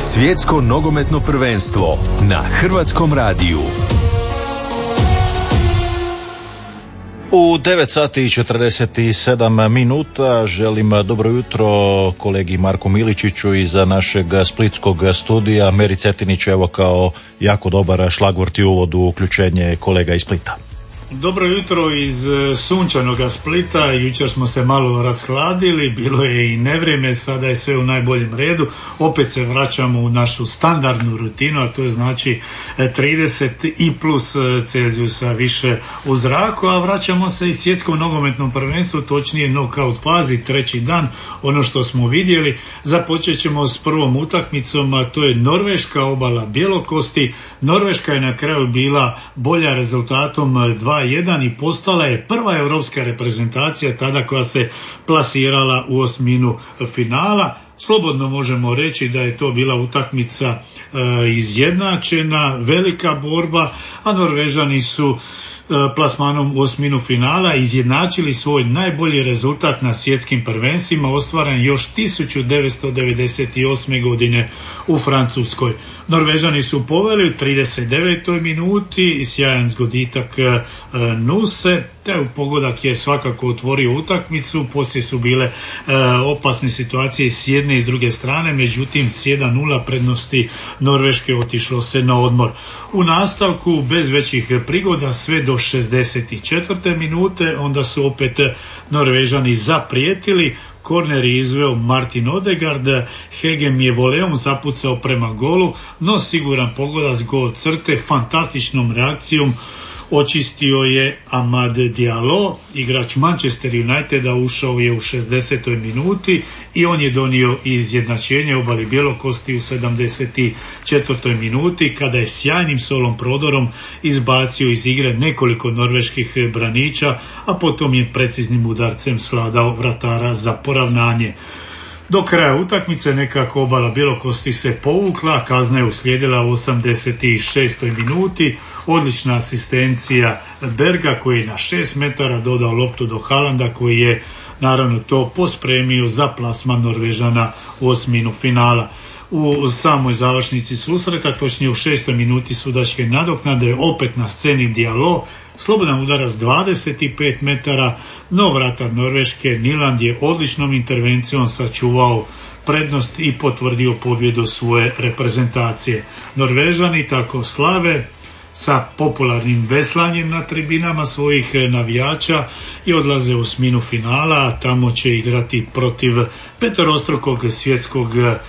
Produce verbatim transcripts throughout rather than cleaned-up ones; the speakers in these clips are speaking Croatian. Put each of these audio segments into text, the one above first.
Svjetsko nogometno prvenstvo na Hrvatskom radiju. U devet sati i četrdeset sedam minuta želim dobro jutro kolegi Marku Miličiću iz našeg splitskog studija. Meri Cetinić, evo kao jako dobar šlagvort i uvod u uključenje kolega iz Splita. Dobro jutro iz sunčanog Splita. Jučer smo se malo rashladili, bilo je i nevrijeme, sada je sve u najboljem redu. Opet se vraćamo u našu standardnu rutinu, a to je znači trideset i plus Celzijusa više u zraku, a vraćamo se i svjetskom nogometnom prvenstvu, točnije knockout fazi, treći dan. Ono što smo vidjeli, započet ćemo s prvom utakmicom, a to je Norveška obala bjelokosti. Norveška je na kraju bila bolja rezultatom dva jedan i postala je prva europska reprezentacija tada koja se plasirala u osminu finala. Slobodno možemo reći da je to bila utakmica e, izjednačena, velika borba, a Norvežani su e, plasmanom u osminu finala izjednačili svoj najbolji rezultat na svjetskim prvenstvima, ostvaren još tisuću devetsto devedeset osme godine u Francuskoj. Norvežani su poveli u trideset devetoj minuti, sjajan zgoditak e, Nuse, te u pogodak je svakako otvorio utakmicu. Poslije su bile e, opasne situacije s jedne i s druge strane, međutim s jedan nula prednosti Norveške otišlo se na odmor. U nastavku bez većih prigoda sve do šezdeset četvrte minute, onda su opet Norvežani zaprijetili. Korner je izveo Martin Odegaard, Hegem je voleom zapucao prema golu, no siguran pogodak s gol crte, fantastičnom reakcijom očistio je Amad Diallo, igrač Manchester Uniteda, ušao je u šezdesetoj minuti i on je donio izjednačenje obali bjelokosti u sedamdeset četvrtoj minuti, kada je sjajnim solom prodorom izbacio iz igre nekoliko norveških braniča, a potom je preciznim udarcem sladao vratara za poravnanje. Do kraja utakmice nekako obala bjelokosti se povukla, kazna je uslijedila u osamdeset šestoj minuti, odlična asistencija Berga koji je na šest metara dodao loptu do Haalanda koji je naravno to pospremio za plasman Norvežana u osminu finala. U samoj završnici susreta, točnije u šestoj minuti sudačke nadoknade, opet na sceni Diallo, slobodan udarac dvadeset pet metara, no vratar Norveške Niland je odličnom intervencijom sačuvao prednost i potvrdio pobjedu svoje reprezentacije. Norvežani tako slave sa popularnim veslanjem na tribinama svojih navijača i odlaze u osminu finala, a tamo će igrati protiv peterostrukog svjetskog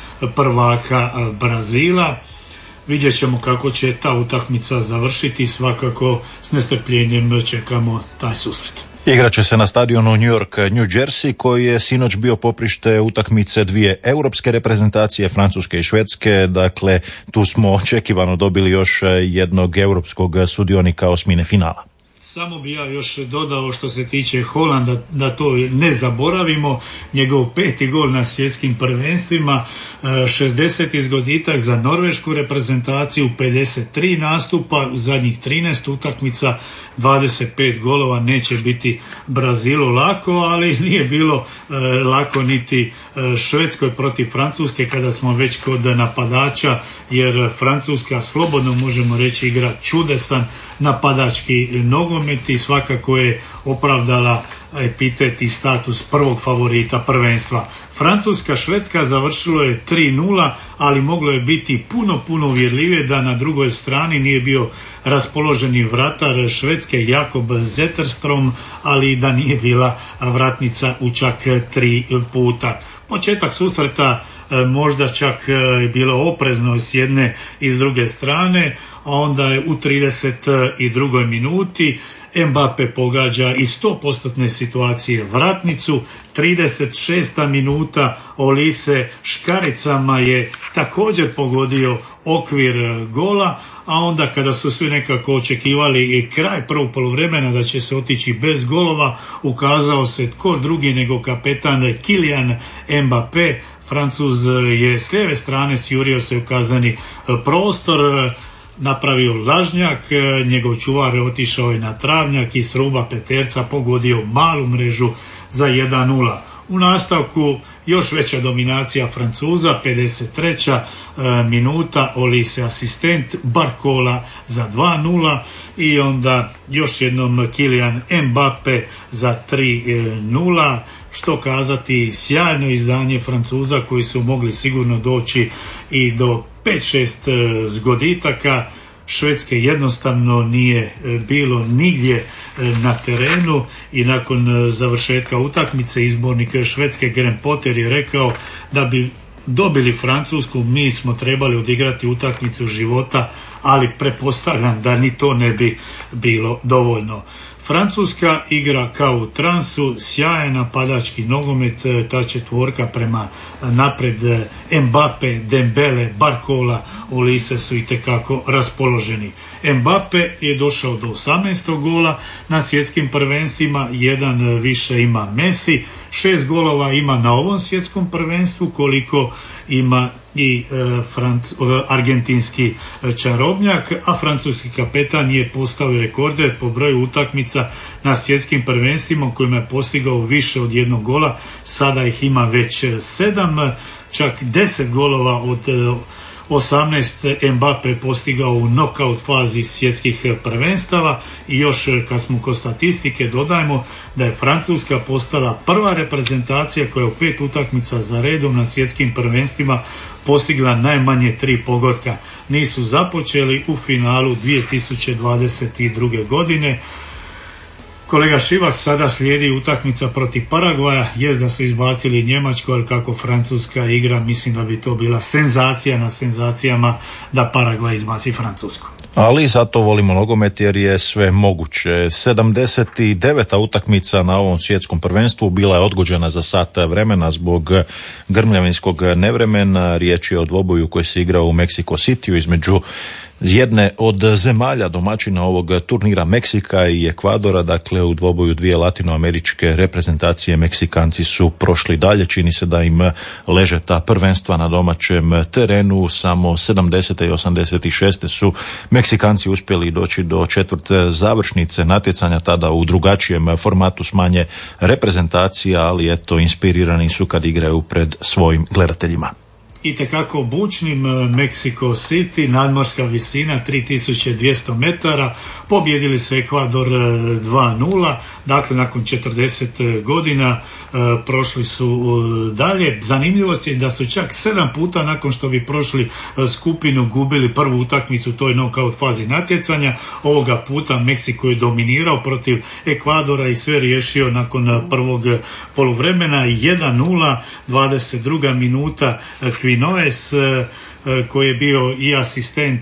prvaka Brazila. Vidjet ćemo kako će ta utakmica završiti, svakako s nestrpljenjem čekamo taj susret. Igraće se na stadionu New York, New Jersey, koji je sinoć bio poprište utakmice dvije europske reprezentacije, Francuske i Švedske. Dakle, tu smo očekivano dobili još jednog europskog sudionika osmine finala. Samo bi ja još dodao što se tiče Holanda, da to ne zaboravimo, njegov peti gol na svjetskim prvenstvima, šezdeset zgoditak za norvešku reprezentaciju, pedeset tri nastupa, u zadnjih trinaest utakmica, dvadeset pet golova. Neće biti Brazilu lako, ali nije bilo lako niti Švedskoj protiv Francuske kada smo već kod napadača, jer Francuska, slobodno možemo reći, igra čudesan napadački nogomet i svakako je opravdala epitet i status prvog favorita prvenstva. Francuska Švedska završilo je tri nula, ali moglo je biti puno, puno uvjerljivije da na drugoj strani nije bio raspoloženi vratar Švedske Jakob Zetterstrom, ali i da nije bila vratnica u čak tri puta. Početak susreta možda čak je bilo oprezno s jedne i s druge strane, a onda je u trideset drugoj minuti Mbappe pogađa iz sto posto situacije vratnicu, trideset šesta minuta Olise škaricama je također pogodio okvir gola, a onda kada su svi nekako očekivali i kraj prvog poluvremena da će se otići bez golova, ukazao se tko drugi nego kapetan Kylian Mbappe. Francuz je s lijeve strane sjurio se u kazneni prostor, napravio lažnjak, njegov čuvar je otišao i na travnjak i s ruba peterca pogodio malu mrežu za jedan nula. U nastavku još veća dominacija Francuza, pedeset treća minuta, Olise asistent, Barcola za dva nula i onda još jednom Kylian Mbappe za tri nula. Što kazati, sjajno izdanje Francuza koji su mogli sigurno doći i do pet šest zgoditaka. Švedske jednostavno nije bilo nigdje na terenu i nakon završetka utakmice izbornik Švedske Graham Potter je rekao da bi dobili Francusku, mi smo trebali odigrati utakmicu života, ali pretpostavljam da ni to ne bi bilo dovoljno. Francuska igra kao u transu, sjajan napadački nogomet, ta četvorka prema napred, Mbappe, Dembele, Barcola, Olise su itekako raspoloženi. Mbappe je došao do osamnaestog gola na svjetskim prvenstvima, jedan više ima Messi, šest golova ima na ovom svjetskom prvenstvu koliko ima i e, Franc, e, argentinski čarobnjak, a francuski kapetan je postao rekorder po broju utakmica na svjetskim prvenstvima kojima je postigao više od jednog gola, sada ih ima već sedam, čak deset golova od e, osamnaest Mbappe je postigao u knockout fazi svjetskih prvenstava i još kad smo kod statistike dodajemo da je Francuska postala prva reprezentacija koja je u pet utakmica za redom na svjetskim prvenstvima postigla najmanje tri pogotka. Nisu započeli u finalu dvije tisuće dvadeset druge. godine. Kolega Šivak, sada slijedi utakmica protiv Paragvaja, jest da su izbacili Njemačku, ali kako Francuska igra, mislim da bi to bila senzacija na senzacijama da Paragvaj izbaci Francusku. Ali zato volimo nogomet jer je sve moguće. sedamdeset deveta utakmica na ovom svjetskom prvenstvu bila je odgođena za sat vremena zbog grmljavinskog nevremena. Riječ je o dvoboju koji se igrao u Mexico Cityu između jedne od zemalja domaćina ovog turnira, Meksika i Ekvadora. Dakle, u dvoboju dvije latinoameričke reprezentacije Meksikanci su prošli dalje. Čini se da im leže ta prvenstva na domaćem terenu. Samo sedamdesete i osamdeset šeste su Meksikanci uspjeli doći do četvrte završnice natjecanja, tada u drugačijem formatu s manje reprezentacija, ali eto, inspirirani su kad igraju pred svojim gledateljima. Itekako bučnim, Mexico City, nadmorska visina tri tisuće dvjesto metara, pobjedili su Ekvador dva nula, dakle nakon četrdeset godina e, prošli su dalje. Zanimljivost je da su čak sedam puta nakon što bi prošli skupinu gubili prvu utakmicu u toj knockout fazi natjecanja. Ovoga puta Meksiko je dominirao protiv Ekvadora i sve riješio nakon prvog poluvremena. jedan nula, dvadeset druga minuta, Quinoes koji je bio i asistent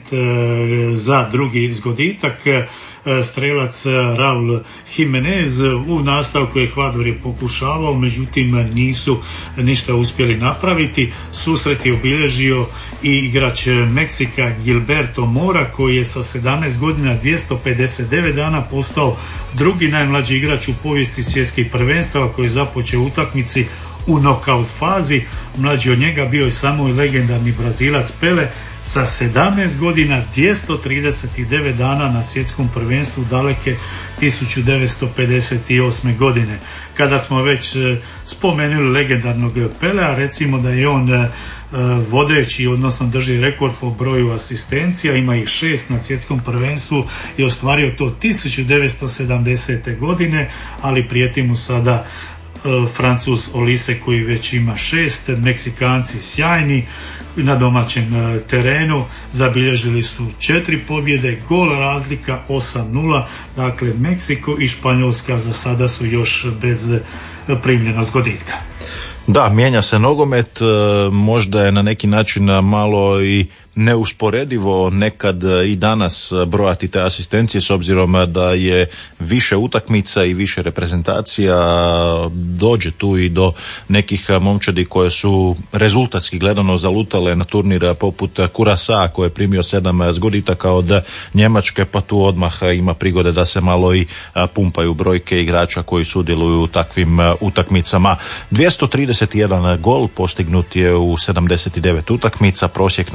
za drugi zgoditak, strelac Raul Jimenez. U nastavku Ekvador je pokušavao, međutim nisu ništa uspjeli napraviti. Susret je obilježio i igrač Meksika Gilberto Mora koji je sa sedamnaest godina dvjesto pedeset devet dana postao drugi najmlađi igrač u povijesti svjetskih prvenstava koji je započeo utakmici u knockout fazi. Mlađi od njega bio je samo legendarni Brazilac Pele sa sedamnaest godina dvjesto trideset devet dana na svjetskom prvenstvu daleke tisuću devetsto pedeset osme. godine. Kada smo već spomenuli legendarnog Pelea, recimo da je on vodeći, odnosno drži rekord po broju asistencija, ima ih šest na svjetskom prvenstvu i ostvario to tisuću devetsto sedamdesete. godine, ali prijeti mu sada Francuz Olise koji već ima šest. Meksikanci sjajni na domaćem terenu, zabilježili su četiri pobjede, gol razlika osam nula, dakle Meksiko i Španjolska za sada su još bez primljenog zgoditka. Da, mijenja se nogomet, možda je na neki način malo i neusporedivo nekad i danas brojati te asistencije s obzirom da je više utakmica i više reprezentacija, dođe tu i do nekih momčadi koje su rezultatski gledano zalutale na turnir poput Kurasa koji je primio sedam zgoditaka od Njemačke, pa tu odmah ima prigode da se malo i pumpaju brojke igrača koji sudjeluju u takvim utakmicama. dvjesto trideset jedan gol postignut je u sedamdeset devet utakmica, prosjek nam je sad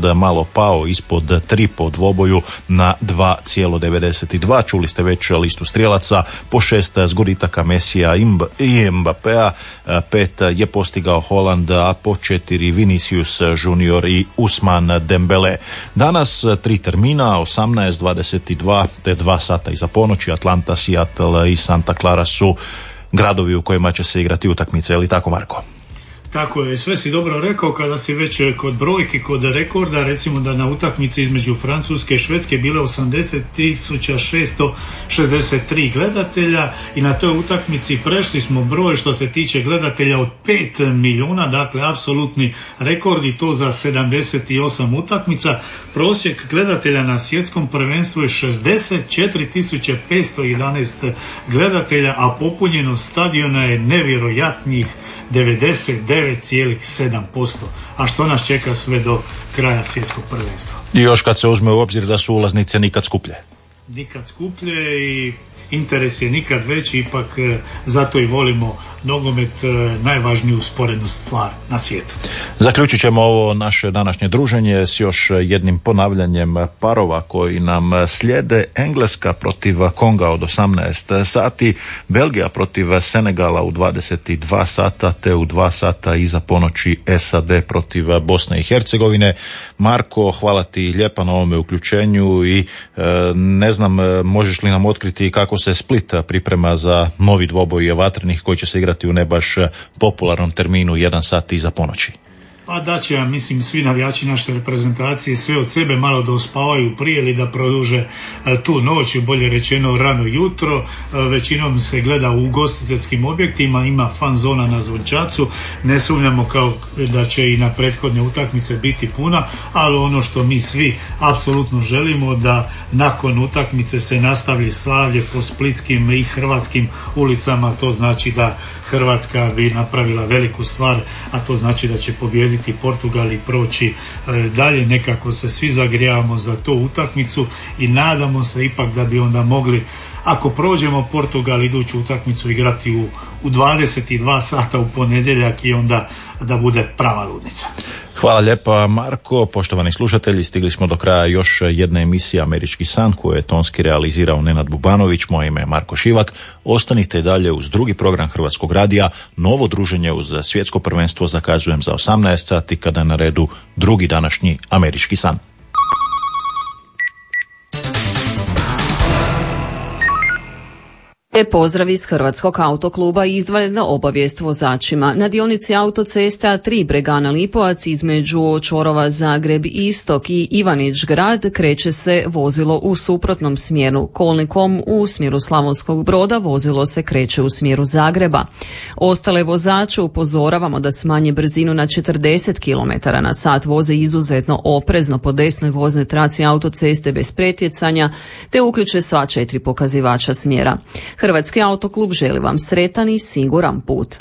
malo pao ispod tri po dvoboju na dva zarez devedeset dva. Čuli ste već listu strijelaca, po šest zgoditaka Mesija i Mbappea, pet je postigao Haaland, a po četiri Vinicius Junior i Usman Dembele. Danas tri termina, osamnaest, dvadeset dva te dva sata iza ponoći. Atlanta, Seattle i Santa Clara su gradovi u kojima će se igrati utakmice, je li tako, Marko? Tako je, sve si dobro rekao. Kada si već kod brojki, kod rekorda, recimo da na utakmici između Francuske i Švedske bile osamdeset tisuća šesto šezdeset tri gledatelja i na toj utakmici prešli smo broj što se tiče gledatelja od pet milijuna, dakle apsolutni rekord, i to za sedamdeset osam utakmica. Prosjek gledatelja na svjetskom prvenstvu je šezdeset četiri tisuće petsto jedanaest gledatelja, a popunjenost stadiona je nevjerojatnih devedeset devet zarez sedam posto. A što nas čeka sve do kraja svjetskog prvenstva? I još kad se uzme u obzir da su ulaznice nikad skuplje. Nikad skuplje i interes je nikad veći, ipak zato i volimo nogomet, najvažniju sporednu stvar na svijetu. Zaključit ćemo ovo naše današnje druženje s još jednim ponavljanjem parova koji nam slijede. Engleska protiv Konga od osamnaest sati, Belgija protiv Senegala u dvadeset dva sata, te u dva sata iza ponoći S A D protiv Bosne i Hercegovine. Marko, hvala ti lijepa na ovome uključenju i e, ne znam, možeš li nam otkriti kako se Split priprema za novi dvoboj vatrenih koji će se igrati u ne baš popularnom terminu jedan sat iza ponoći? Pa da će, ja mislim, svi navijači naše reprezentacije sve od sebe malo da uspavaju prije ili da produže tu noć, bolje rečeno rano jutro. Većinom se gleda u ugostiteljskim objektima, ima fan zona na Zvončacu. Ne sumnjamo kao da će i na prethodne utakmice biti puna, ali ono što mi svi apsolutno želimo, da nakon utakmice se nastavi slavlje po splitskim i hrvatskim ulicama. To znači da Hrvatska bi napravila veliku stvar, a to znači da će pobijediti Portugal i proći dalje. Nekako se svi zagrijavamo za tu utakmicu i nadamo se ipak da bi onda mogli, ako prođemo Portugal, iduću utakmicu igrati u, u dvadeset dva sata u ponedjeljak i onda da bude prava ludnica. Hvala lijepa, Marko. Poštovani slušatelji, stigli smo do kraja još jedne emisije Američki san koju je tonski realizirao Nenad Bubanović. Moje ime je Marko Šivak. Ostanite dalje uz drugi program Hrvatskog radija. Novo druženje uz svjetsko prvenstvo zakazujem za osamnaest sati kada je na redu drugi današnji Američki san. Pozdrav iz Hrvatskog autokluba i izvanredna obavijest vozačima. Na dionici autocesta tri Bregana Lipovac između čvorova Zagreb Istok i Ivanić Grad kreće se vozilo u suprotnom smjeru. Kolnikom u smjeru Slavonskog Broda vozilo se kreće u smjeru Zagreba. Ostale vozače upozoravamo da smanje brzinu na četrdeset kilometara na sat, voze izuzetno oprezno po desnoj voznoj traci autoceste bez pretjecanja te uključe sva četiri pokazivača smjera. Hrvatski autoklub želi vam sretan i siguran put.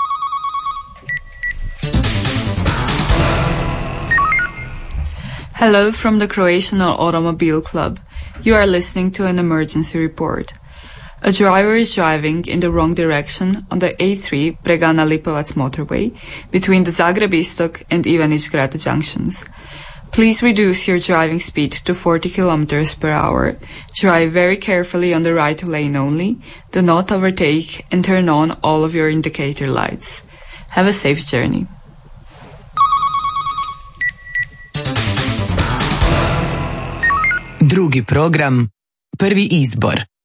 Hello from the Croatian Automobile Club. You are listening to an emergency report. A driver is driving in the wrong direction on the A three Bregana Lipovac motorway between the Zagreb Istok and Ivanić Grad junctions. Please reduce your driving speed to forty kilometers per hour. Drive very carefully on the right lane only. Do not overtake and turn on all of your indicator lights. Have a safe journey. Drugi program, prvi izbor.